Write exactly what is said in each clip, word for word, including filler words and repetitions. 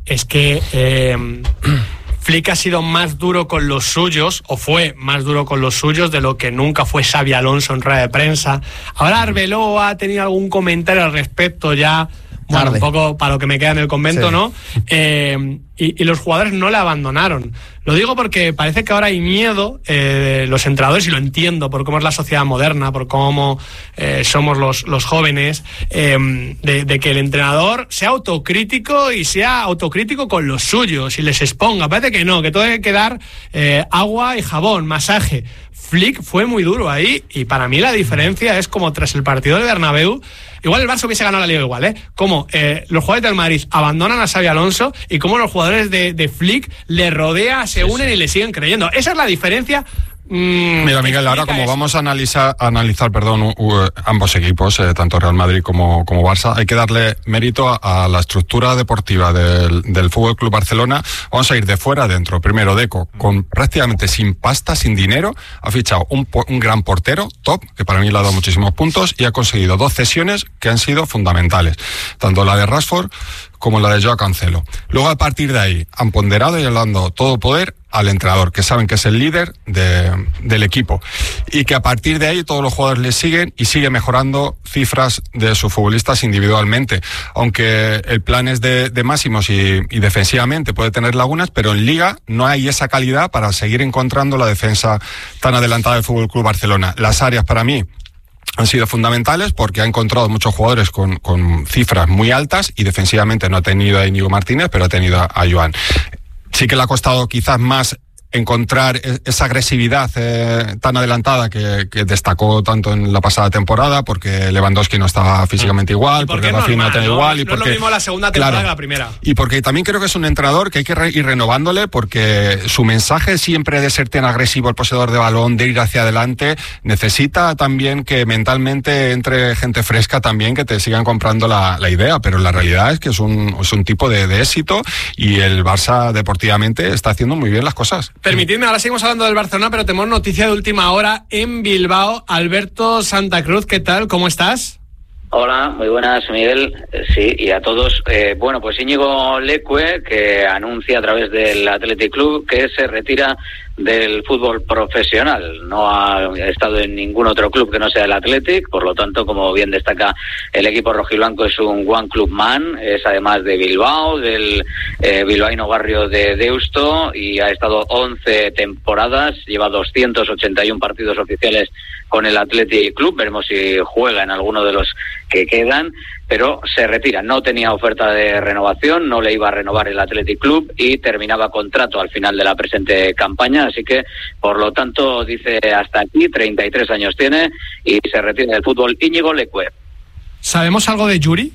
es que eh, Flick ha sido más duro con los suyos, o fue más duro con los suyos de lo que nunca fue Xabi Alonso en rueda de prensa. Ahora Arbeloa ha tenido algún comentario al respecto ya, bueno, Tarde. un poco para lo que me queda en el convento, sí. ¿no? Eh, y, y los jugadores no le abandonaron. Lo digo porque parece que ahora hay miedo, eh, los entrenadores, y lo entiendo por cómo es la sociedad moderna, por cómo eh, somos los, los jóvenes, eh, de, de que el entrenador sea autocrítico y sea autocrítico con los suyos y les exponga. Parece que no, que todo hay que dar eh, agua y jabón, masaje. Flick fue muy duro ahí, y para mí la diferencia es como tras el partido del Bernabéu, igual el Barça hubiese ganado la Liga igual, ¿eh? Como eh, los jugadores del Madrid abandonan a Xabi Alonso y como los jugadores de, de Flick le rodea, se unen sí, sí. y le siguen creyendo. Esa es la diferencia. Mm, Mira, Miguel, ahora como eso. vamos a analizar, a analizar perdón, uh, uh, ambos equipos, eh, tanto Real Madrid como, como Barça, hay que darle mérito a, a la estructura deportiva del, del Fútbol Club Barcelona. Vamos a ir de fuera adentro. Primero, Deco, con prácticamente sin pasta, sin dinero, ha fichado un, un gran portero, top, que para mí le ha dado muchísimos puntos, y ha conseguido dos cesiones que han sido fundamentales, tanto la de Rashford como la de Joao Cancelo. Luego, a partir de ahí, han ponderado y han dado todo poder al entrenador, que saben que es el líder de, del equipo, y que a partir de ahí todos los jugadores le siguen y sigue mejorando cifras de sus futbolistas individualmente, aunque el plan es de, de máximos y, y defensivamente puede tener lagunas, pero en Liga no hay esa calidad para seguir encontrando la defensa tan adelantada del Fútbol Club Barcelona. Las áreas, para mí, han sido fundamentales porque ha encontrado muchos jugadores con, con cifras muy altas, y defensivamente no ha tenido a Íñigo Martínez, pero ha tenido a, a Joan. Sí que le ha costado quizás más encontrar esa agresividad eh, tan adelantada que, que destacó tanto en la pasada temporada, porque Lewandowski no estaba físicamente igual, por porque es Rafinha no tenía ¿no? igual, y no porque es lo mismo la segunda temporada claro, que la primera. Y porque también creo que es un entrenador que hay que re- ir renovándole, porque su mensaje siempre de ser tan agresivo, el poseedor de balón, de ir hacia adelante, necesita también que mentalmente entre gente fresca también, que te sigan comprando la, la idea, pero la realidad es que es un, es un tipo de, de éxito, y el Barça deportivamente está haciendo muy bien las cosas. Permitidme, ahora seguimos hablando del Barcelona, pero tenemos noticia de última hora en Bilbao. Alberto Santa Cruz, ¿qué tal? ¿Cómo estás? Hola, muy buenas, Miguel. Sí, y a todos. Eh, bueno, pues Íñigo Leque, que anuncia a través del Athletic Club que se retira del fútbol profesional. No ha estado en ningún otro club que no sea el Athletic, por lo tanto, como bien destaca el equipo rojiblanco, es un one club man, es además de Bilbao, del eh, bilbaíno barrio de Deusto, y ha estado once temporadas, lleva doscientos ochenta y uno partidos oficiales con el Athletic Club. Veremos si juega en alguno de los que quedan, pero se retira. No tenía oferta de renovación, no le iba a renovar el Athletic Club y terminaba contrato al final de la presente campaña, así que por lo tanto dice hasta aquí, treinta y tres años tiene y se retira del fútbol. Íñigo Leque. ¿Sabemos algo de Yuri?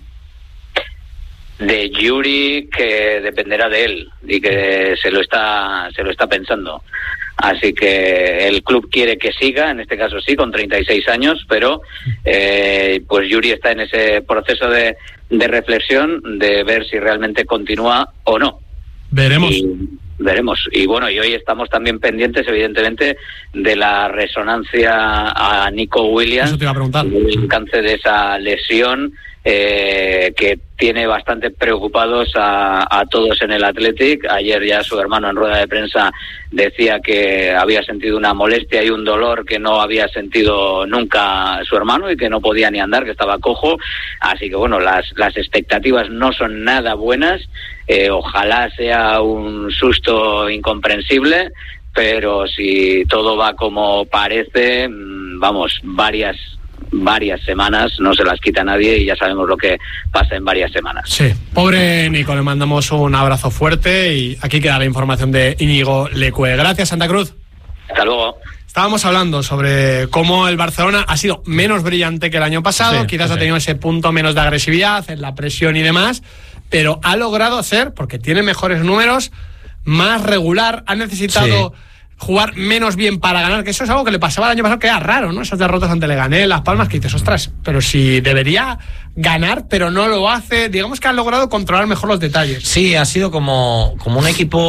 De Yuri, que dependerá de él y que se lo está se lo está pensando. Así que el club quiere que siga, en este caso sí, con treinta y seis años, pero eh, pues Yuri está en ese proceso de, de reflexión, de ver si realmente continúa o no. Veremos. Y veremos. Y bueno, y hoy estamos también pendientes, evidentemente, de la resonancia a Nico Williams. Eso te iba a preguntar. El alcance de esa lesión eh, que tiene bastante preocupados a, a todos en el Athletic. Ayer ya su hermano en rueda de prensa decía que había sentido una molestia y un dolor que no había sentido nunca su hermano y que no podía ni andar, que estaba cojo. Así que bueno, las, las expectativas no son nada buenas. Eh, ojalá sea un susto incomprensible, pero si todo va como parece, vamos, varias varias semanas no se las quita nadie, y ya sabemos lo que pasa en varias semanas. Sí, pobre Nico, le mandamos un abrazo fuerte, y aquí queda la información de Íñigo Leque. Gracias, Santa Cruz. Hasta luego. Estábamos hablando sobre cómo el Barcelona ha sido menos brillante que el año pasado, sí, quizás sí. ha tenido ese punto menos de agresividad en la presión y demás, pero ha logrado ser, porque tiene mejores números, más regular, ha necesitado sí. jugar menos bien para ganar, que eso es algo que le pasaba el año pasado, que era raro, ¿no? Esas derrotas ante Leganés, Las Palmas, que dices, ostras, pero si debería ganar, pero no lo hace. Digamos que ha logrado controlar mejor los detalles. Sí, ha sido como, como un equipo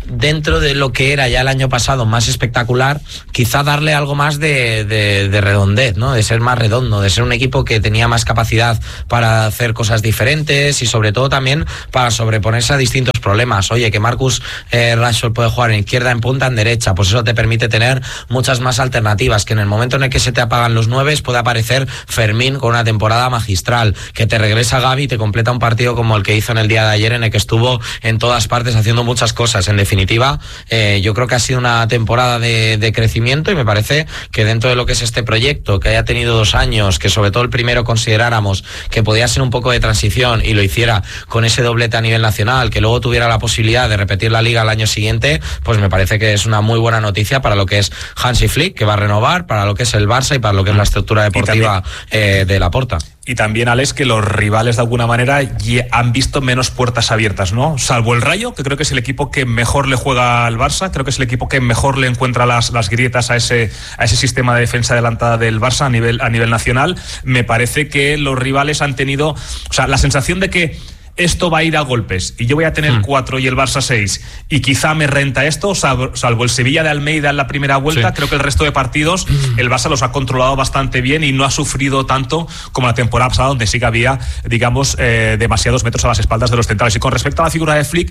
dentro de lo que era ya el año pasado más espectacular, quizá darle algo más de, de, de redondez, ¿no? De ser más redondo, de ser un equipo que tenía más capacidad para hacer cosas diferentes y sobre todo también para sobreponerse a distintos problemas. Oye, que Marcus eh, Rashford puede jugar en izquierda, en punta, en derecha, pues eso te permite tener muchas más alternativas, que en el momento en el que se te apagan los nueves puede aparecer Fermín con una temporada magistral, que te regresa Gavi y te completa un partido como el que hizo en el día de ayer, en el que estuvo en todas partes haciendo muchas cosas. En definitiva, eh, yo creo que ha sido una temporada de, de crecimiento y me parece que dentro de lo que es este proyecto, que haya tenido dos años, que sobre todo el primero consideráramos que podía ser un poco de transición y lo hiciera con ese doblete a nivel nacional, que luego tuviera la posibilidad de repetir la liga al año siguiente, pues me parece que es una muy buena noticia para lo que es Hansi Flick, que va a renovar, para lo que es el Barça y para lo que es la estructura deportiva eh, de Laporta. Y también, Alex, que los rivales de alguna manera ya han visto menos puertas abiertas, ¿no? Salvo el Rayo, que creo que es el equipo que mejor le juega al Barça, creo que es el equipo que mejor le encuentra las, las grietas a ese, a ese sistema de defensa adelantada del Barça a nivel, a nivel nacional. Me parece que los rivales han tenido, o sea, la sensación de que esto va a ir a golpes y yo voy a tener hmm. cuatro y el Barça seis y quizá me renta esto, salvo, salvo el Sevilla de Almeida en la primera vuelta, sí. Creo que el resto de partidos el Barça los ha controlado bastante bien y no ha sufrido tanto como la temporada pasada, donde sí que había, digamos, eh, demasiados metros a las espaldas de los centrales. Y con respecto a la figura de Flick,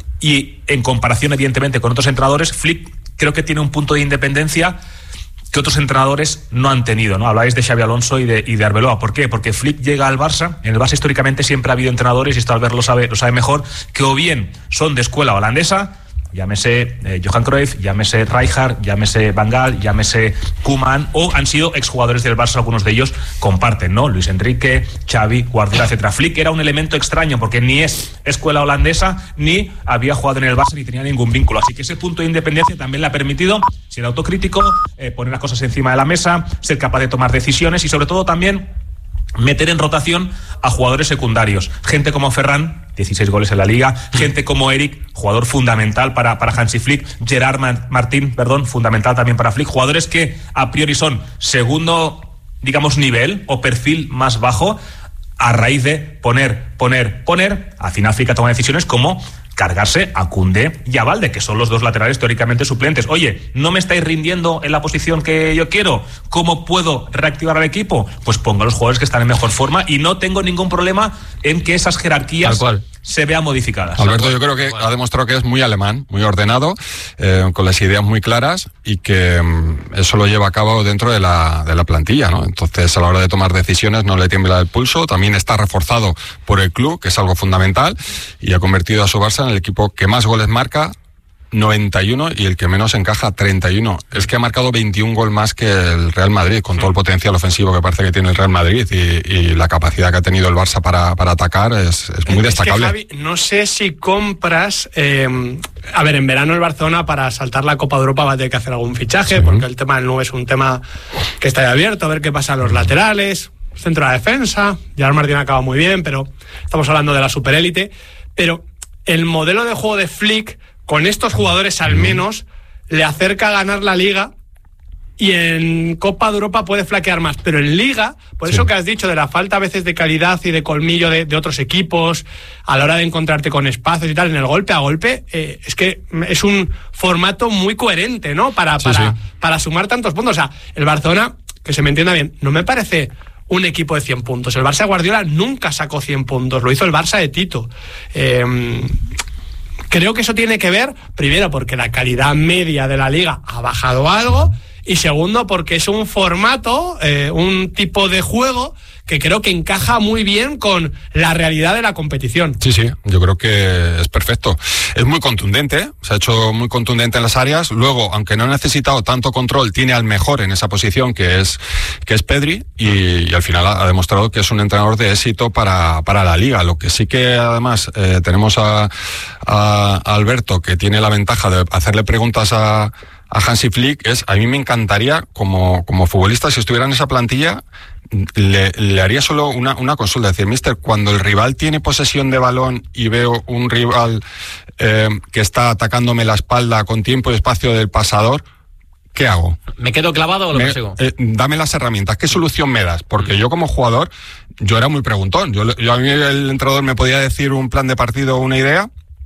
y en comparación evidentemente con otros entrenadores, Flick creo que tiene un punto de independencia que otros entrenadores no han tenido, ¿no? Habláis de Xabi Alonso y de, y de Arbeloa. ¿Por qué? Porque Flick llega al Barça. En el Barça históricamente siempre ha habido entrenadores, y esto Albert lo sabe, lo sabe mejor, que o bien son de escuela holandesa, llámese eh, Johan Cruyff, llámese Rijkaard, llámese Van Gaal, llámese Koeman, o han sido exjugadores del Barça, algunos de ellos comparten, ¿no? Luis Enrique, Xavi, Guardiola, etcétera. Flick era un elemento extraño porque ni es escuela holandesa, ni había jugado en el Barça, ni tenía ningún vínculo. Así que ese punto de independencia también le ha permitido ser autocrítico, eh, poner las cosas encima de la mesa, ser capaz de tomar decisiones y sobre todo también meter en rotación a jugadores secundarios. Gente como Ferran, dieciséis goles en la Liga. Gente como Eric, jugador fundamental para, para Hansi Flick. Gerard Martín, perdón, fundamental también para Flick. Jugadores que a priori son segundo, digamos, nivel o perfil más bajo, a raíz de poner, poner, poner. Al final Flick ha tomado decisiones como cargarse a Koundé y a Balde, que son los dos laterales teóricamente suplentes. Oye, ¿no me estáis rindiendo en la posición que yo quiero? ¿Cómo puedo reactivar al equipo? Pues pongo a los jugadores que están en mejor forma y no tengo ningún problema en que esas jerarquías se vean modificadas. Alberto, yo creo que ha demostrado que es muy alemán, muy ordenado, eh, con las ideas muy claras y que mm, eso lo lleva a cabo dentro de la, de la plantilla, ¿no? Entonces, a la hora de tomar decisiones no le tiembla el pulso. También está reforzado por el club, que es algo fundamental, y ha convertido a su Barça en el equipo que más goles marca, noventa y uno, y el que menos encaja, treinta y uno. Es que ha marcado veintiún gol más que el Real Madrid, con todo el potencial ofensivo que parece que tiene el Real Madrid y, y la capacidad que ha tenido el Barça para, para atacar es, es muy es destacable. Que, Javi, no sé si compras... Eh, a ver, en verano el Barcelona para saltar la Copa de Europa va a tener que hacer algún fichaje, sí. Porque el tema del nueve es un tema que está abierto, a ver qué pasa en los laterales, centro de la defensa. Gerard Martín acaba muy bien, pero estamos hablando de la superélite. Pero el modelo de juego de Flick, con estos jugadores al menos, le acerca a ganar la Liga, y en Copa de Europa puede flaquear más, pero en Liga, por sí. Eso que has dicho de la falta a veces de calidad y de colmillo de, de otros equipos a la hora de encontrarte con espacios y tal, en el golpe a golpe, eh, es que es un formato muy coherente, ¿no? Para, sí, para, sí. para sumar tantos puntos. O sea, el Barcelona, que se me entienda bien, no me parece un equipo de cien puntos. El Barça de Guardiola nunca sacó cien puntos, lo hizo el Barça de Tito. Eh... Creo que eso tiene que ver, primero, porque la calidad media de la Liga ha bajado algo, y segundo, porque es un formato, eh, un tipo de juego que creo que encaja muy bien con la realidad de la competición. Sí, sí, yo creo que es perfecto. Es muy contundente, se ha hecho muy contundente en las áreas. Luego, aunque no ha necesitado tanto control, tiene al mejor en esa posición, que es que es Pedri, y, y al final ha, ha demostrado que es un entrenador de éxito para, para la Liga. Lo que sí que además eh, tenemos a, a, a Alberto, que tiene la ventaja de hacerle preguntas a a Hansi Flick, es, a mí me encantaría, como, como futbolista, si estuviera en esa plantilla, le, le haría solo una, una consulta, decir, mister, cuando el rival tiene posesión de balón y veo un rival eh, que está atacándome la espalda con tiempo y espacio del pasador, ¿qué hago? ¿Me quedo clavado o lo consigo? Eh, dame las herramientas, ¿qué solución me das? Porque mm. yo como jugador, yo era muy preguntón, yo, yo a mí el entrenador me podía decir un plan de partido o una idea,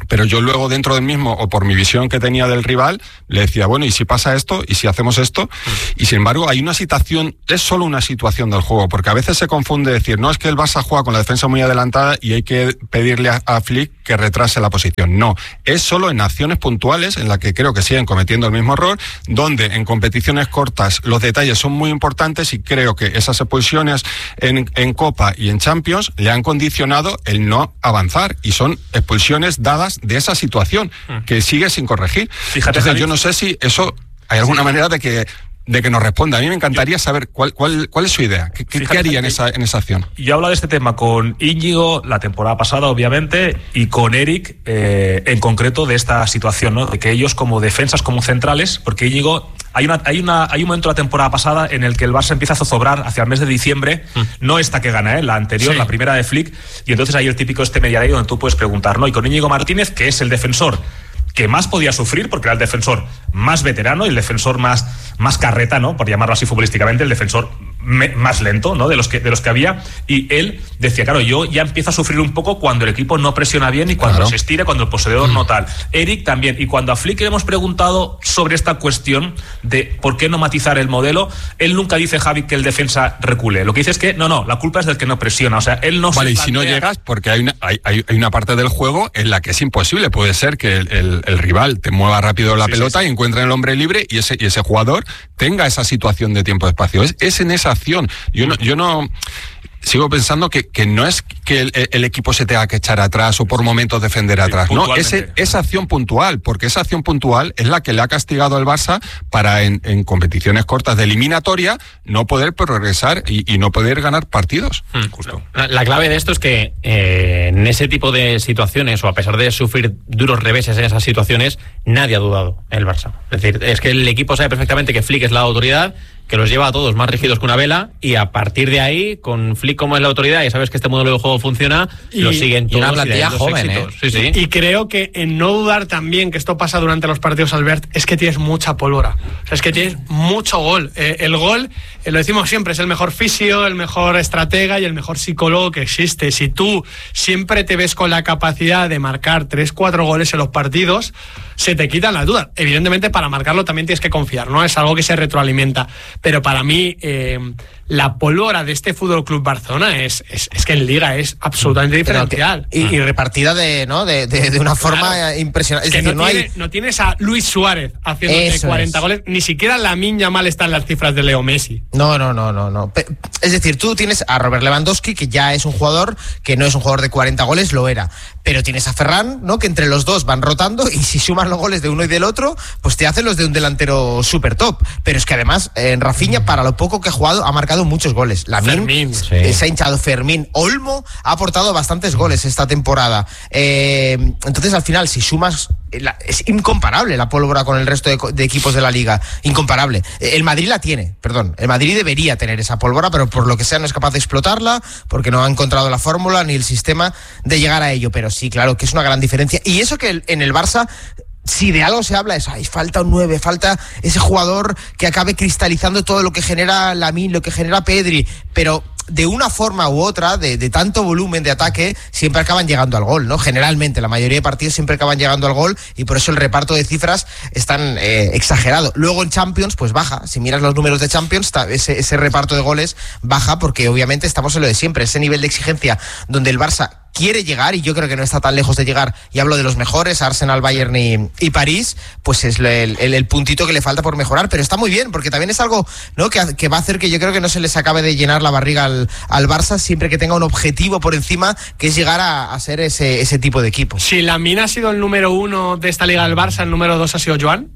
pero yo luego dentro del mismo, o por mi visión que tenía del rival, le decía, bueno, ¿y si pasa esto? ¿Y si hacemos esto? Y sin embargo, hay una situación, es solo una situación del juego, porque a veces se confunde decir, no, es que el Barça juega con la defensa muy adelantada y hay que pedirle a, a Flick que retrase la posición. No, es solo en acciones puntuales en las que creo que siguen cometiendo el mismo error, donde en competiciones cortas los detalles son muy importantes, y creo que esas expulsiones en, en Copa y en Champions le han condicionado el no avanzar, y son expulsiones dadas de esa situación que sigue sin corregir. Fíjate, Entonces Javi, yo no sé si eso hay alguna sí. manera de que de que nos responda. A mí me encantaría saber cuál cuál cuál es su idea. ¿Qué, qué haría en esa en esa acción? Yo he hablado de este tema con Íñigo la temporada pasada, obviamente, y con Eric eh, en concreto de esta situación, ¿no? De que ellos como defensas, como centrales, porque Íñigo, hay una hay una hay un momento de la temporada pasada en el que el Barça empieza a zozobrar hacia el mes de diciembre, mm. no esta que gana, ¿eh? La anterior, sí. la primera de Flick, y entonces hay el típico este mediadero donde tú puedes preguntar, ¿no? Y con Íñigo Martínez, que es el defensor que más podía sufrir, porque era el defensor más veterano y el defensor más, más carreta, ¿no? Por llamarlo así futbolísticamente, el defensor me, más lento, ¿no? De los que de los que había. Y él decía, claro, yo ya empiezo a sufrir un poco cuando el equipo no presiona bien y cuando claro. se estira, cuando el poseedor mm. no tal. Eric también. Y cuando a Flick le hemos preguntado sobre esta cuestión de por qué no matizar el modelo, él nunca dice, Javi, que el defensa recule. Lo que dice es que, no, no, la culpa es del que no presiona. O sea, él no vale, se y si no llegas, porque hay una, hay, hay, hay una parte del juego en la que es imposible. Puede ser que el, el el rival te mueva rápido la sí, pelota sí, sí. y encuentre el hombre libre, y ese y ese jugador tenga esa situación de tiempo de espacio. Es, es en esa acción. Yo no, yo no sigo pensando que, que no es que el, el equipo se tenga que echar atrás o por momentos defender atrás. Sí, no, es esa acción puntual, porque esa acción puntual es la que le ha castigado al Barça para en, en competiciones cortas de eliminatoria no poder progresar y, y no poder ganar partidos. Hmm, justo. La, la clave de esto es que eh, en ese tipo de situaciones, o a pesar de sufrir duros reveses en esas situaciones, nadie ha dudado en el Barça. Es decir, es que el equipo sabe perfectamente que Flick es la autoridad, que los lleva a todos más rígidos que una vela, y a partir de ahí, con Flick como es la autoridad y sabes que este modelo de juego funciona, y lo siguen todos. Y una plantilla joven, ¿eh? Sí, sí. Y creo que en no dudar también, que esto pasa durante los partidos, Albert, es que tienes mucha pólvora. O sea, es que tienes mucho gol. Eh, el gol, eh, lo decimos siempre, es el mejor fisio, el mejor estratega y el mejor psicólogo que existe. Si tú siempre te ves con la capacidad de marcar tres, cuatro goles en los partidos, se te quitan las dudas. Evidentemente, para marcarlo también tienes que confiar, ¿no? Es algo que se retroalimenta. Pero para mí, eh, la pólvora de este Fútbol Club Barcelona es, es, es que en Liga es absolutamente diferencial. Que, y, y repartida de, ¿no? de, de, de una forma claro. impresionante. Es, es que decir, no, no, tiene, hay... no tienes a Luis Suárez haciendo cuarenta es. goles, ni siquiera la Miña mal están las cifras de Leo Messi. No, no, no, no, no. Es decir, tú tienes a Robert Lewandowski, que ya es un jugador que no es un jugador de cuarenta goles, lo era. Pero tienes a Ferran, ¿no? Que entre los dos van rotando, y si sumas los goles de uno y del otro, pues te hacen los de un delantero súper top. Pero es que además, en Rafinha, para lo poco que ha jugado, ha marcado muchos goles. Lamine sí. se ha hinchado. Fermín, Olmo ha aportado bastantes goles esta temporada. Eh, entonces, al final, si sumas, la, es incomparable la pólvora con el resto de, de equipos de la Liga. Incomparable. El Madrid la tiene, perdón. El Madrid debería tener esa pólvora, pero por lo que sea no es capaz de explotarla, porque no ha encontrado la fórmula ni el sistema de llegar a ello. Pero sí, claro, que es una gran diferencia. Y eso que en el Barça, si de algo se habla, es, ay, falta un nueve, falta ese jugador que acabe cristalizando todo lo que genera Lamine, lo que genera Pedri, pero de una forma u otra, de, de tanto volumen de ataque, siempre acaban llegando al gol, ¿no? Generalmente, la mayoría de partidos siempre acaban llegando al gol, y por eso el reparto de cifras es tan eh, exagerado. Luego en Champions, pues baja. Si miras los números de Champions, ese, ese reparto de goles baja, porque obviamente estamos en lo de siempre, ese nivel de exigencia donde el Barça quiere llegar, y yo creo que no está tan lejos de llegar, y hablo de los mejores, Arsenal, Bayern y, y París, pues es el, el, el puntito que le falta por mejorar, pero está muy bien, porque también es algo, ¿no? que, que va a hacer que yo creo que no se les acabe de llenar la barriga al, al Barça, siempre que tenga un objetivo por encima, que es llegar a, a ser ese, ese tipo de equipo. Si Lamine ha sido el número uno de esta Liga del Barça, el número dos ha sido Joan.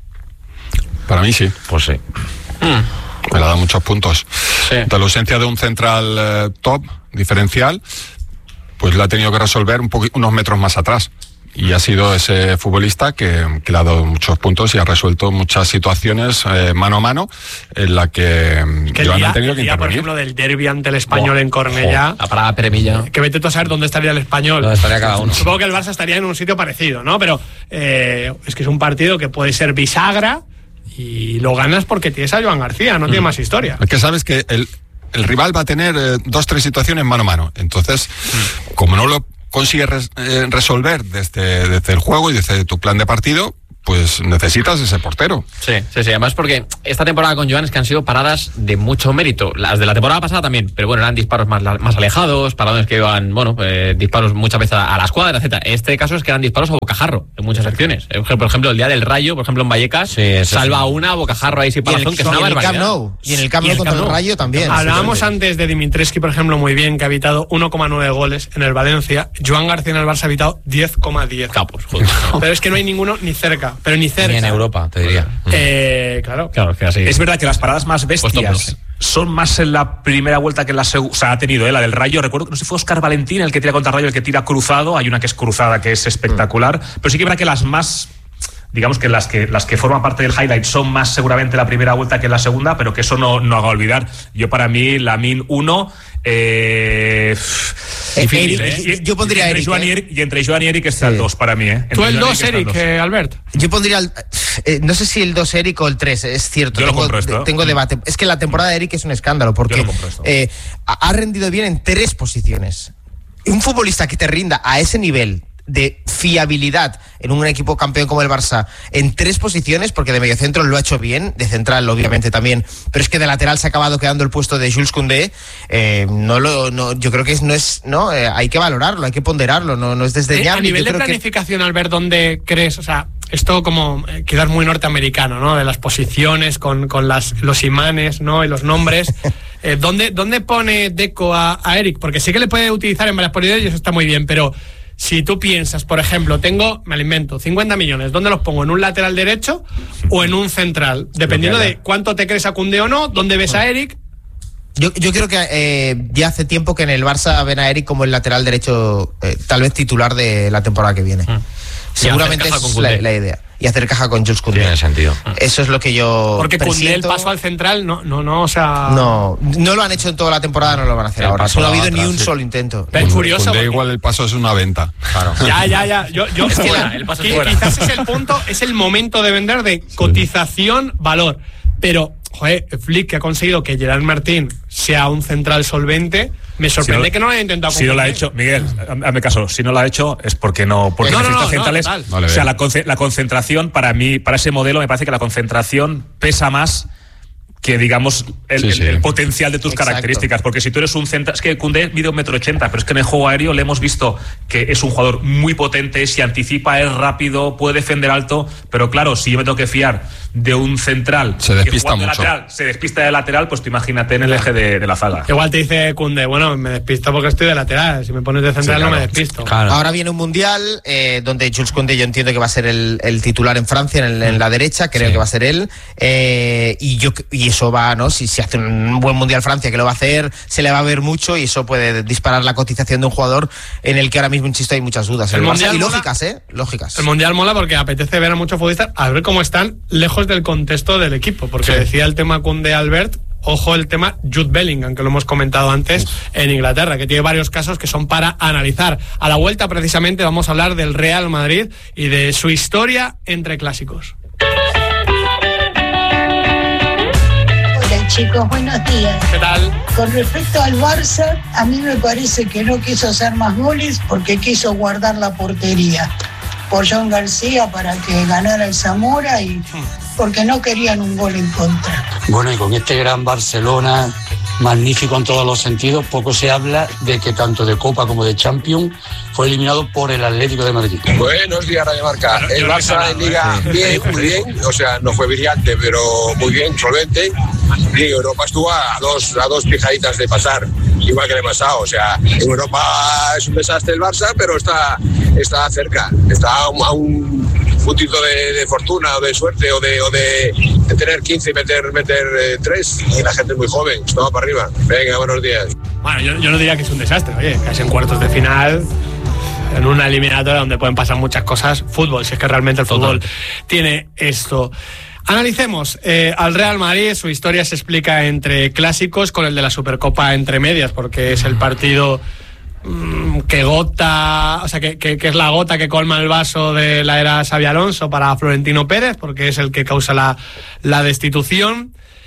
Para mí sí. Pues sí. Mm. Me la da muchos puntos. Sí. De la ausencia de un central eh, top, diferencial, pues la ha tenido que resolver un poqu- unos metros más atrás. Y ha sido ese futbolista que, que le ha dado muchos puntos y ha resuelto muchas situaciones eh, mano a mano en la que, que Joan ha tenido que día, intervenir. Por ejemplo, del derbi ante el Español oh, en Cornellá. Oh, la parada Peremilla. Que vete tú a saber dónde estaría el Español. Dónde estaría cada uno. Supongo que el Barça estaría en un sitio parecido, ¿no? Pero eh, es que es un partido que puede ser bisagra, y lo ganas porque tienes a Joan García, no mm. tiene más historia. Es que sabes que el, el rival va a tener eh, dos, tres situaciones mano a mano. Entonces, mm. como no lo consigues res, eh, resolver desde, desde el juego y desde tu plan de partido, pues necesitas ese portero. Sí, sí, sí. Además porque esta temporada con Joan es que han sido paradas de mucho mérito. Las de la temporada pasada también, pero bueno, eran disparos más, más alejados, paradones que iban, bueno, eh, disparos muchas veces a, a la escuadra, etcétera. Este caso es que eran disparos a bocajarro en muchas secciones. Por ejemplo, el día del Rayo, por ejemplo, en Vallecas, sí, salva sí. una a bocajarro ahí sin parazón, que es una barbaridad. Nou, y en el Camp Nou contra el Rayo también. Hablábamos antes de Dimitrescu, por ejemplo, muy bien, que ha evitado uno coma nueve goles en el Valencia. Joan García en el Barça ha evitado diez coma diez. Capos, joder. Pero es que no hay ninguno ni cerca, pero ni cerca. Ni en Europa, te diría. Eh, claro, claro, que así. Es verdad que las paradas más bestias pues son más en la primera vuelta que en la segunda. O sea, ha tenido, ¿eh? La del Rayo. Recuerdo que no sé si fue Óscar Valentín el que tira contra el Rayo, el que tira cruzado. Hay una que es cruzada, que es espectacular. Mm. Pero sí que es verdad que las más, digamos que las que las que forman parte del highlight son más seguramente la primera vuelta que la segunda, pero que eso no, no haga olvidar. Yo, para mí, Lamine uno. Eh, difícil, ¿eh? Yo pondría y entre, Eric, Joan ¿eh? y Eric. Y entre Joan y Eric está sí. el dos para mí, ¿eh? Tú el dos, Eric, eh, Albert. Yo pondría el, eh, no sé si el dos Eric o el tres, es cierto. Yo tengo, lo compro esto. Tengo debate. Es que la temporada de Eric es un escándalo porque eh, ha rendido bien en tres posiciones. Un futbolista que te rinda a ese nivel de fiabilidad en un equipo campeón como el Barça en tres posiciones, porque de mediocentro lo ha hecho bien, de central obviamente también, pero es que de lateral se ha acabado quedando el puesto de Jules Koundé. eh, no lo no, yo creo que es, no es no eh, hay que valorarlo, hay que ponderarlo, no, no es desdeñable. A nivel yo de planificación, que... Albert, ¿dónde crees? O sea, esto como eh, quizás muy norteamericano, ¿no? De las posiciones con, con las, los imanes, ¿no? Y los nombres. eh, ¿dónde, ¿Dónde pone Deco a, a Eric? Porque sí que le puede utilizar en varias posiciones y eso está muy bien, pero si tú piensas, por ejemplo, tengo, me lo invento, cincuenta millones, ¿dónde los pongo? ¿En un lateral derecho o en un central? Dependiendo de cuánto te crees a Koundé o no, ¿dónde ves a Eric? Yo, yo creo que eh, ya hace tiempo que en el Barça ven a Eric como el lateral derecho, eh, tal vez titular de la temporada que viene. Mm. Seguramente esa es la, la idea. Y hacer caja con Jules Koundé. Tiene sentido. Eso es lo que yo Porque Koundé el paso al central, no, no, no, o sea... No, no lo han hecho en toda la temporada, no lo van a hacer el ahora. No ha habido atrás, ni un sí. solo intento. Es curioso. Koundé igual el paso es una venta. Claro. Ya, ya, ya. Yo, yo, es que la, el paso es fuera. Quizás es el punto, es el momento de vender de cotización, valor. Pero, joder, Flick, que ha conseguido que Gerard Martín sea un central solvente, me sorprende si no, que no lo haya intentado. Si no lo ha hecho, Miguel, hazme caso, si no lo ha hecho es porque no, porque no, no, no, no, centrales, no, o sea, la, la concentración para mí, para ese modelo me parece que la concentración pesa más que, digamos, el, sí, sí. el, el potencial de tus Exacto. características, porque si tú eres un central, es que Koundé mide un metro ochenta, pero es que en el juego aéreo le hemos visto que es un jugador muy potente, si anticipa es rápido, puede defender alto, pero claro, si yo me tengo que fiar de un central se despista que mucho. De lateral, se despista de lateral, pues tú imagínate en el eje de, de la zaga. Igual te dice Koundé, bueno, me despisto porque estoy de lateral, si me pones de central sí, claro. no me despisto. Claro. Ahora viene un mundial eh, donde Jules Koundé yo entiendo que va a ser el, el titular en Francia, en, el, en la derecha, creo sí. que va a ser él, eh, y yo y eso va, ¿no? Si, si hace un buen mundial Francia, que lo va a hacer, se le va a ver mucho y eso puede disparar la cotización de un jugador en el que ahora mismo, insisto, hay muchas dudas. El el mundial y mola, lógicas, ¿eh? Lógicas. El mundial mola porque apetece ver a muchos futbolistas a ver cómo están lejos del contexto del equipo, porque sí. decía el tema Koundé Albert, ojo el tema Jude Bellingham, que lo hemos comentado antes sí. en Inglaterra, que tiene varios casos que son para analizar. A la vuelta, precisamente, vamos a hablar del Real Madrid y de su historia entre clásicos. Chicos, buenos días. ¿Qué tal? Con respecto al Barça, a mí me parece que no quiso hacer más goles porque quiso guardar la portería por John García para que ganara el Zamora y porque no querían un gol en contra. Bueno, y con este gran Barcelona, magnífico en todos los sentidos, poco se habla de que tanto de Copa como de Champions fue eliminado por el Atlético de Madrid. Buenos días, Radio Marca. El Barça en Liga bien, muy bien, o sea, no fue brillante, pero muy bien, solvente. Y Europa estuvo a dos, a dos pijaditas de pasar, igual que le he pasado. O sea, en Europa es un desastre el Barça, pero está, está cerca, está a un, a un puntito de, de fortuna o de suerte o de, o de, de tener quince y meter, meter eh, tres. Y la gente es muy joven, estaba para arriba. Venga, buenos días. Bueno, yo, yo no diría que es un desastre, oye, casi en cuartos de final, en una eliminatoria donde pueden pasar muchas cosas, fútbol, si es que realmente el fútbol Total. tiene esto. Analicemos eh, al Real Madrid, su historia se explica entre clásicos con el de la Supercopa entre medias, porque es el partido mmm, que gota, o sea, que, que, que es la gota que colma el vaso de la era Xabi Alonso para Florentino Pérez, porque es el que causa la, la destitución.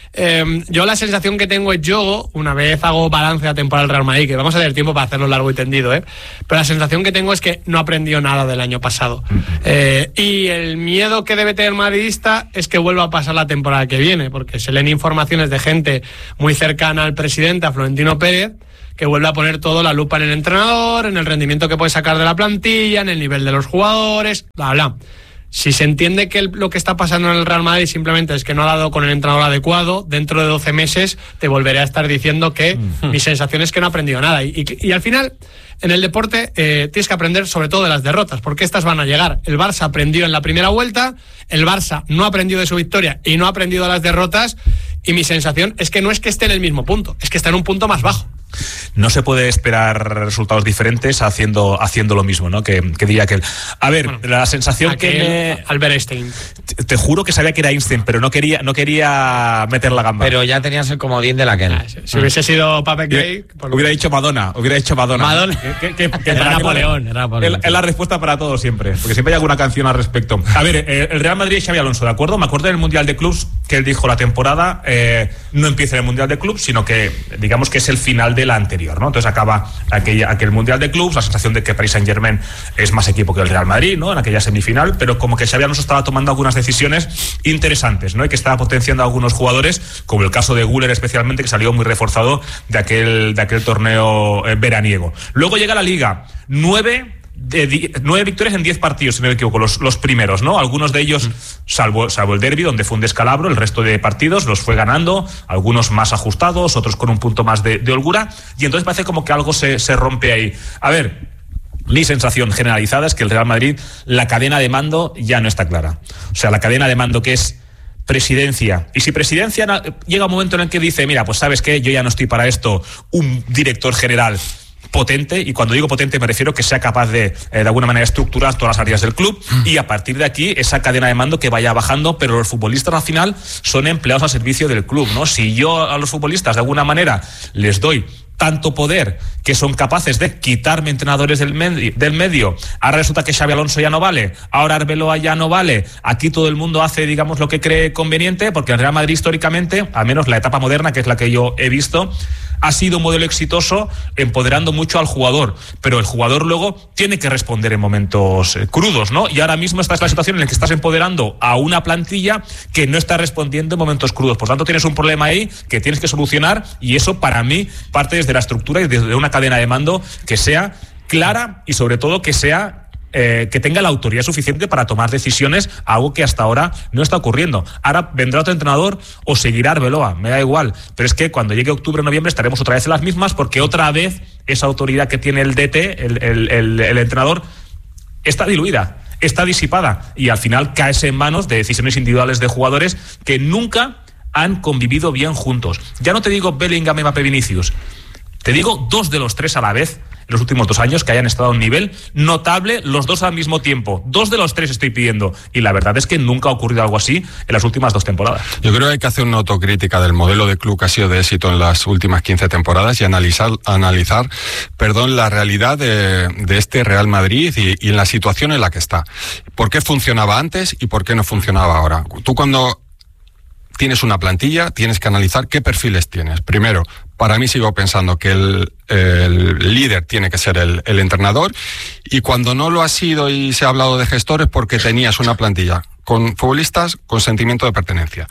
Eh, yo la sensación que tengo es yo, una vez hago balance a temporada del Real Madrid, que vamos a tener tiempo para hacerlo largo y tendido, ¿eh? Pero la sensación que tengo es que no aprendió nada del año pasado. Eh, y el miedo que debe tener el madridista es que vuelva a pasar la temporada que viene, porque se leen informaciones de gente muy cercana al presidente, a Florentino Pérez, que vuelve a poner todo la lupa en el entrenador, en el rendimiento que puede sacar de la plantilla, en el nivel de los jugadores, bla, bla. Si se entiende que el, lo que está pasando en el Real Madrid simplemente es que no ha dado con el entrenador adecuado, dentro de doce meses te volveré a estar diciendo que mm. mi sensación es que no ha aprendido nada. Y, y, y al final, en el deporte, eh, tienes que aprender sobre todo de las derrotas, porque estas van a llegar. El Barça aprendió en la primera vuelta, el Barça no ha aprendido de su victoria y no ha aprendido de las derrotas, y mi sensación es que no es que esté en el mismo punto, es que está en un punto más bajo. No se puede esperar resultados diferentes haciendo, haciendo lo mismo, ¿no? Que, que diría aquel. A ver, bueno, la sensación aquel, que me... Albert Einstein. Te, te juro que sabía que era Einstein, pero no quería, no quería meter la gamba. Pero ya tenías el comodín de la que. Ah, si, si hubiese sido Pape Gay... Por... Hubiera dicho Madonna, hubiera dicho Madonna. Madonna. Que, que, que, que era Napoleón, era Napoleón. Es, es la respuesta para todo siempre, porque siempre hay alguna canción al respecto. A ver, eh, el Real Madrid y Xabi Alonso, ¿de acuerdo? Me acuerdo del Mundial de Clubs que él dijo la temporada eh, no empieza en el Mundial de Clubs, sino que digamos que es el final de la anterior, ¿no? Entonces acaba aquella, aquel Mundial de Clubs, la sensación de que Paris Saint-Germain es más equipo que el Real Madrid, ¿no? En aquella semifinal, pero como que Xabi Alonso estaba tomando algunas decisiones interesantes, ¿no? Y que estaba potenciando a algunos jugadores, como el caso de Güler especialmente, que salió muy reforzado de aquel, de aquel torneo eh, veraniego. Luego llega la Liga, nueve... De di- nueve victorias en diez partidos, si no me equivoco, los, los primeros, ¿no? Algunos de ellos, salvo, salvo el derbi, donde fue un descalabro, el resto de partidos los fue ganando, algunos más ajustados, otros con un punto más de, de holgura, y entonces parece como que algo se, se rompe ahí. A ver, mi sensación generalizada es que el Real Madrid, la cadena de mando ya no está clara. O sea, la cadena de mando que es presidencia, y si presidencia llega un momento en el que dice, mira, pues sabes qué, yo ya no estoy para esto, un director general potente, y cuando digo potente me refiero que sea capaz de, eh, de alguna manera, estructurar todas las áreas del club, y a partir de aquí esa cadena de mando que vaya bajando, pero los futbolistas al final son empleados al servicio del club, ¿no? Si yo a los futbolistas de alguna manera les doy tanto poder que son capaces de quitarme entrenadores del medio, del medio. Ahora resulta que Xabi Alonso ya no vale, ahora Arbeloa ya no vale, aquí todo el mundo hace, digamos, lo que cree conveniente, porque el Real Madrid históricamente, al menos la etapa moderna, que es la que yo he visto, ha sido un modelo exitoso empoderando mucho al jugador, pero el jugador luego tiene que responder en momentos eh, crudos, ¿no? Y ahora mismo esta es la situación en la que estás empoderando a una plantilla que no está respondiendo en momentos crudos. Por tanto, tienes un problema ahí que tienes que solucionar, y eso para mí parte desde la estructura y desde una cadena de mando que sea clara y sobre todo que sea Eh, que tenga la autoridad suficiente para tomar decisiones, algo que hasta ahora no está ocurriendo. Ahora vendrá otro entrenador o seguirá Arbeloa, me da igual, pero es que cuando llegue octubre o noviembre estaremos otra vez en las mismas, porque otra vez esa autoridad que tiene el D T, el, el, el, el entrenador, está diluida, está disipada, y al final caes en manos de decisiones individuales de jugadores que nunca han convivido bien juntos. Ya no te digo Bellingham, Mbappé, Vinicius, te digo dos de los tres a la vez en los últimos dos años que hayan estado a un nivel notable, los dos al mismo tiempo. Dos de los tres estoy pidiendo, y la verdad es que nunca ha ocurrido algo así en las últimas dos temporadas. Yo creo que hay que hacer una autocrítica del modelo de club que ha sido de éxito en las últimas quince temporadas y analizar, analizar perdón, la realidad de, de este Real Madrid y, y en la situación en la que está. ¿Por qué funcionaba antes y por qué no funcionaba ahora? Tú, cuando tienes una plantilla, tienes que analizar qué perfiles tienes. Primero, para mí sigo pensando que el, el líder tiene que ser el, el entrenador, y cuando no lo ha sido y se ha hablado de gestores, porque tenías una plantilla con futbolistas con sentimiento de pertenencia,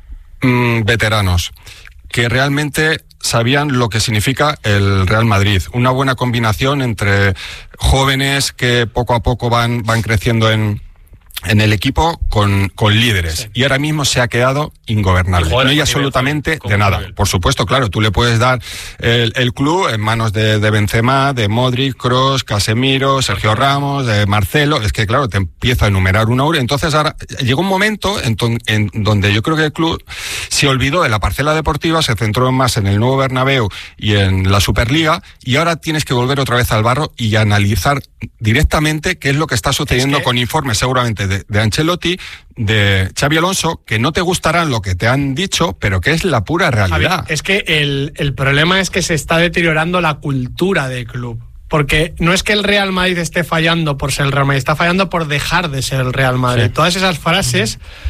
mm, veteranos, que realmente sabían lo que significa el Real Madrid. Una buena combinación entre jóvenes que poco a poco van, van creciendo en... en el equipo con, con líderes, sí. Y ahora mismo se ha quedado ingobernable, no hay absolutamente de nada. Por supuesto, claro, tú le puedes dar el, el club en manos de, de Benzema, de Modric, Kroos, Casemiro, Sergio Ramos, de Marcelo, es que claro, te empiezo a enumerar una hora. Entonces ahora llegó un momento en, ton, en donde yo creo que el club se olvidó de la parcela deportiva, se centró más en el nuevo Bernabéu y en la Superliga, y ahora tienes que volver otra vez al barro y analizar directamente qué es lo que está sucediendo, es que... con informes seguramente de, de Ancelotti, de Xabi Alonso, que no te gustarán lo que te han dicho, pero que es la pura realidad. Javi, es que el, el problema es que se está deteriorando la cultura del club. Porque no es que el Real Madrid esté fallando por ser el Real Madrid, está fallando por dejar de ser el Real Madrid. Sí. Todas esas frases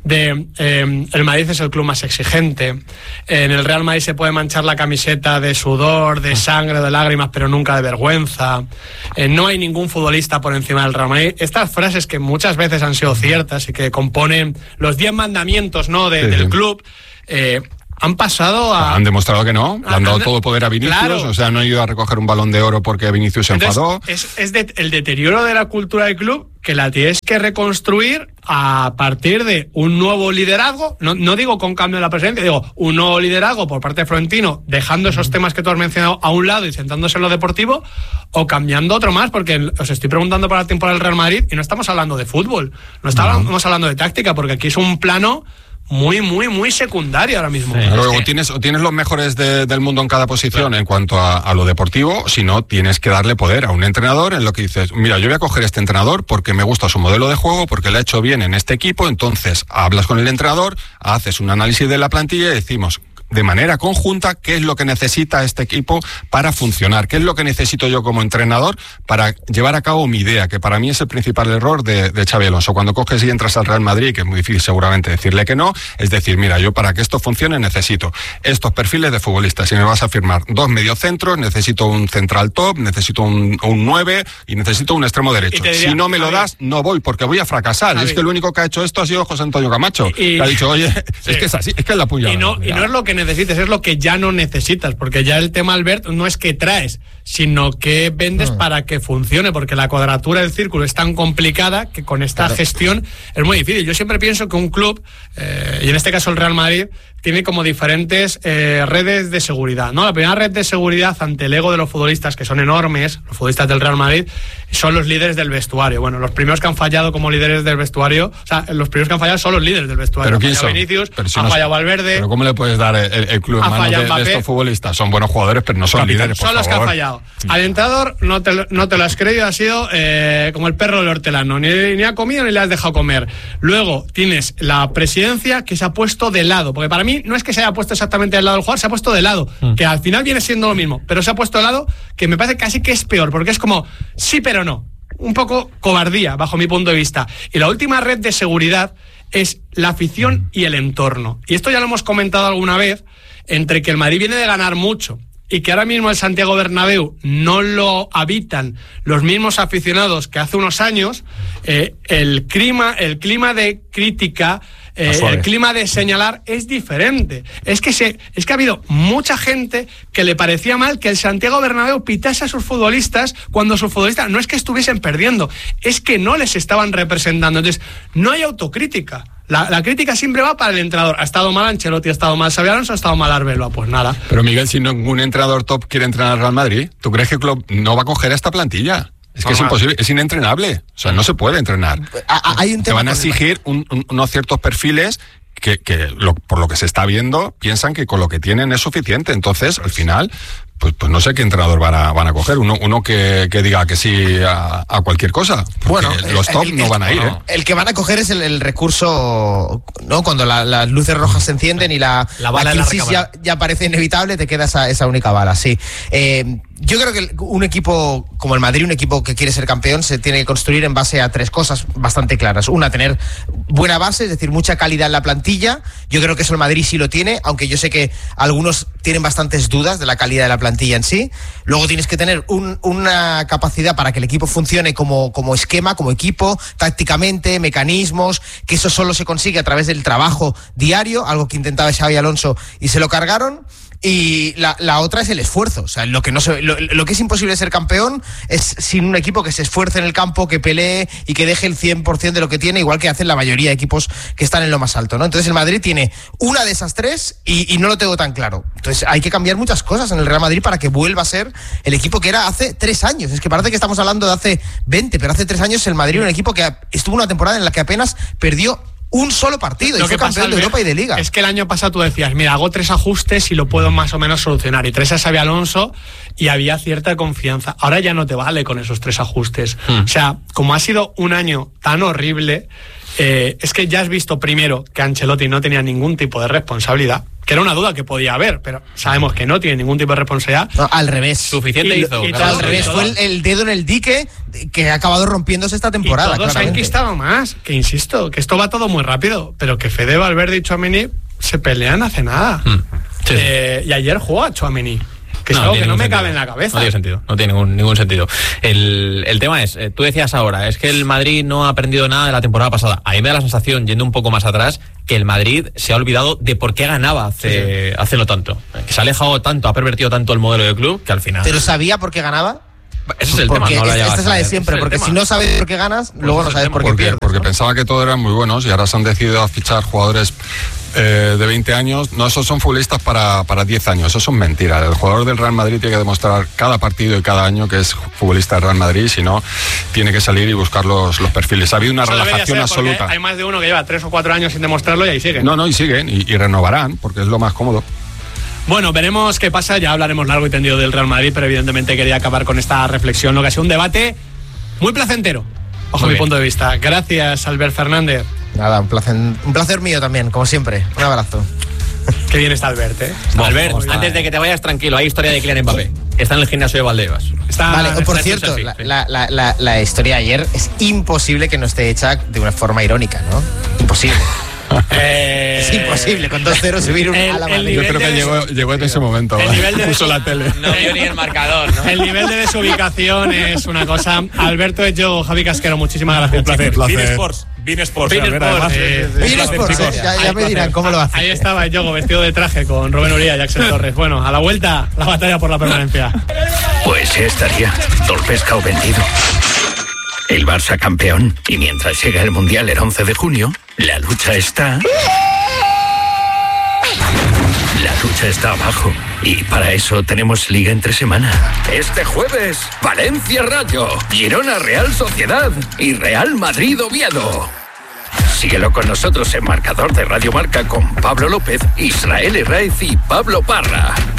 de eh, el Madrid es el club más exigente, en el Real Madrid se puede manchar la camiseta de sudor, de sangre, de lágrimas, pero nunca de vergüenza, eh, no hay ningún futbolista por encima del Real Madrid. Estas frases que muchas veces han sido ciertas y que componen los diez mandamientos, ¿no?, de, sí, del club, eh, han pasado a... Han demostrado que no, le han dado todo poder a Vinicius, claro. O sea, no ha ido a recoger un balón de oro porque Vinicius se Entonces, enfadó. Es, es de, el deterioro de la cultura del club que la tienes que reconstruir a partir de un nuevo liderazgo, no, no digo con cambio de la presidencia, digo un nuevo liderazgo por parte de Florentino, dejando esos temas que tú has mencionado a un lado y sentándose en lo deportivo, o cambiando otro más, porque os estoy preguntando para la temporada del Real Madrid y no estamos hablando de fútbol, no estamos no. hablando de táctica, porque aquí es un plano muy, muy, muy secundario ahora mismo. Sí. Luego tienes, o tienes los mejores de, del mundo en cada posición, claro, en cuanto a, a lo deportivo, si no, tienes que darle poder a un entrenador en lo que dices, mira, yo voy a coger este entrenador porque me gusta su modelo de juego, porque le ha hecho bien en este equipo, entonces hablas con el entrenador, haces un análisis de la plantilla y decimos de manera conjunta qué es lo que necesita este equipo para funcionar, qué es lo que necesito yo como entrenador para llevar a cabo mi idea, que para mí es el principal error de, de Xabi Alonso. Cuando coges y entras al Real Madrid, que es muy difícil seguramente decirle que no, es decir, mira, yo para que esto funcione necesito estos perfiles de futbolistas. Si me vas a firmar dos mediocentros, necesito un central top, necesito un, un nueve y necesito un extremo derecho. Diría, si no me lo das, no voy, porque voy a fracasar. Javi. Es que el único que ha hecho esto ha sido José Antonio Camacho, y, que ha dicho, oye, sí, es que es así, es que es la puya. Y no, y no es lo que necesites, es lo que ya no necesitas, porque ya el tema, Albert, no es que traes, sino que vendes mm. para que funcione, porque la cuadratura del círculo es tan complicada que con esta claro. gestión es muy difícil. Yo siempre pienso que un club, eh, y en este caso el Real Madrid, tiene como diferentes eh, redes de seguridad, ¿no? La primera red de seguridad ante el ego de los futbolistas, que son enormes, los futbolistas del Real Madrid, son los líderes del vestuario. Bueno, los primeros que han fallado como líderes del vestuario, o sea, los primeros que han fallado son los líderes del vestuario. ¿Pero quién ha fallado son? Vinicius, pero si ha no fallado son, Valverde. ¿Pero cómo le puedes dar el, el club en manos de, de estos futbolistas? Son buenos jugadores, pero no son Capitán. líderes, por Son favor. los que han fallado. Al entrenador no te, no te lo has creído, ha sido eh, como el perro del hortelano, ni, ni ha comido ni le has dejado comer. Luego tienes la presidencia que se ha puesto de lado, porque para mí no es que se haya puesto exactamente al lado del jugador, se ha puesto de lado, mm. que al final viene siendo lo mismo, pero se ha puesto de lado, que me parece casi que es peor, porque es como sí pero no, un poco cobardía bajo mi punto de vista. Y la última red de seguridad es la afición y el entorno, y esto ya lo hemos comentado alguna vez, entre que el Madrid viene de ganar mucho y que ahora mismo el Santiago Bernabéu no lo habitan los mismos aficionados que hace unos años, eh, el clima, el clima de crítica, eh, el clima de señalar es diferente. Es que se, es que ha habido mucha gente que le parecía mal que el Santiago Bernabéu pitase a sus futbolistas cuando sus futbolistas no es que estuviesen perdiendo, es que no les estaban representando. Entonces, no hay autocrítica. La, la crítica siempre va para el entrenador. Ha estado mal Ancelotti, ha estado mal Xabi Alonso, ha estado mal Arbeloa, pues nada. Pero Miguel, si ningún entrenador top quiere entrenar al Real Madrid, ¿tú crees que el club no va a coger esta plantilla? Es que no, es imposible, es inentrenable. O sea, no se puede entrenar. A, hay un tema. Te van a exigir un, un, unos ciertos perfiles que, que lo, por lo que se está viendo, piensan que con lo que tienen es suficiente. Entonces, al final, pues, pues no sé qué entrenador van a, van a coger. Uno, uno que, que diga que sí a, a cualquier cosa. Bueno, los top el, no van a ir. No. ¿eh? El que van a coger es el, el recurso, ¿no? Cuando la, las luces rojas se encienden y la, la, bala la crisis ya, ya parece inevitable, te queda esa, esa única bala, sí. Eh, yo creo que un equipo como el Madrid, un equipo que quiere ser campeón, se tiene que construir en base a tres cosas bastante claras. Una, tener buena base, es decir, mucha calidad en la plantilla. Yo creo que eso el Madrid sí lo tiene, aunque yo sé que algunos tienen bastantes dudas de la calidad de la plantilla en sí. Luego tienes que tener un, una capacidad para que el equipo funcione como, como esquema, como equipo, tácticamente, mecanismos, que eso solo se consigue a través del trabajo diario, algo que intentaba Xabi Alonso y se lo cargaron. Y la, la otra es el esfuerzo. O sea, lo que no se, lo, lo que es imposible ser campeón es sin un equipo que se esfuerce en el campo, que pelee y que deje el cien por ciento de lo que tiene, igual que hacen la mayoría de equipos que están en lo más alto, ¿no? Entonces el Madrid tiene una de esas tres y, y no lo tengo tan claro. Entonces hay que cambiar muchas cosas en el Real Madrid para que vuelva a ser el equipo que era hace tres años. Es que parece que estamos hablando de hace veinte, pero hace tres años el Madrid era un equipo que estuvo una temporada en la que apenas perdió un solo partido lo y fue campeón de Europa y de Liga. Es que el año pasado tú decías, mira, hago tres ajustes y lo puedo más o menos solucionar. Y tres a Xabi Alonso y había cierta confianza. Ahora ya no te vale con esos tres ajustes. Hmm. O sea, como ha sido un año tan horrible, eh, es que ya has visto primero que Ancelotti no tenía ningún tipo de responsabilidad, que era una duda que podía haber, pero sabemos que no tiene ningún tipo de responsabilidad. No, al revés. Suficiente Y- hizo. y claro, Al revés, fue el, el dedo en el dique que ha acabado rompiéndose esta temporada. Y todos han claramente. enquistado más, que insisto, que esto va todo muy rápido, pero que Fede Valverde y Tchouaméni se pelean hace nada. Mm, sí. Eh, y ayer jugó a Tchouaméni, que es algo que tiene no me ningún cabe sentido. en la cabeza. No tiene sentido, no tiene ningún, ningún sentido. El, el tema es, eh, tú decías ahora, es que el Madrid no ha aprendido nada de la temporada pasada. A mí me da la sensación, yendo un poco más atrás, que el Madrid se ha olvidado de por qué ganaba hace, sí. hace no tanto. Que se ha alejado tanto, ha pervertido tanto el modelo de club, que al final... ¿Pero sabía por qué ganaba? Ese es el Porque tema, no esta, la esta es la de llevas a- siempre, ese es el porque tema. si no sabes por qué ganas, luego no ese es el sabes tema. por qué Porque, pierdes. porque ¿no? pensaba que todos eran muy buenos y ahora se han decidido a fichar jugadores eh, de veinte años. No, esos son futbolistas para, para diez años, eso son mentiras. El jugador del Real Madrid tiene que demostrar cada partido y cada año que es futbolista del Real Madrid, si no, tiene que salir y buscar los, los perfiles. Ha habido una Eso debería relajación ser, porque absoluta. Hay más de uno que lleva tres o cuatro años sin demostrarlo y ahí sigue. No, no, y siguen y, y renovarán, porque es lo más cómodo. Bueno, veremos qué pasa, ya hablaremos largo y tendido del Real Madrid, pero evidentemente quería acabar con esta reflexión, lo que ha sido un debate muy placentero, bajo Muy mi bien. punto de vista. Gracias, Albert Fernández. Nada, un placer, un placer mío también, como siempre. Un abrazo. Qué bien está Albert, ¿eh? Está Albert, muy bien. antes de que te vayas, tranquilo, hay historia de Kylian Mbappé. Está en el gimnasio de Valdebebas. Está, Vale, está por hecho cierto, así, la, sí. la, la, la, la historia de ayer es imposible que no esté hecha de una forma irónica, ¿no? Imposible. Eh, Es imposible con dos ceros subir un, el- a la el Madrid. Yo nivel creo que de- llegó, llegó en ese momento. el ¿vale? nivel de- Puso la tele. No vio ni el marcador, ¿no? El nivel de desubicación es una cosa. Alberto es yo, Javi Casquero, muchísimas gracias. Un placer. placer. Bein Sports. Bein Sports. Bein Albert, Sports, además. eh, Un Bein placer, Sports, chicos. eh, ya, Ahí, ya me dirán placer. cómo lo hace. Ahí estaba Yogo, vestido de traje con Rubén Uría y Axel Torres. Bueno, a la vuelta, la batalla por la permanencia. Pues ya estaría, todo pescado vendido. El Barça campeón, y mientras llega el Mundial el once de junio, la lucha está... La lucha está abajo, y para eso tenemos Liga entre semana. Este jueves, Valencia Rayo, Girona Real Sociedad y Real Madrid Oviedo. Síguelo con nosotros en Marcador de Radio Marca con Pablo López, Israel Herráez y Pablo Parra.